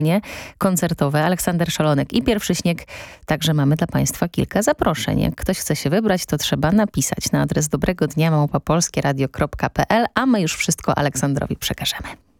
koncertowe Aleksander Szalonek i Pierwszy śnieg. Także mamy dla Państwa kilka zaproszeń. Jak ktoś chce się wybrać, to trzeba napisać na adres dobregodnia@polskieradio.pl, a my już wszystko Aleksandrowi przekażemy.